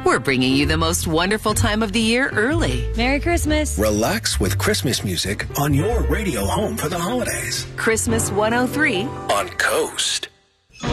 We're bringing you the most wonderful time of the year early. Merry Christmas. Relax with Christmas music on your radio home for the holidays. Christmas 103 on Coast.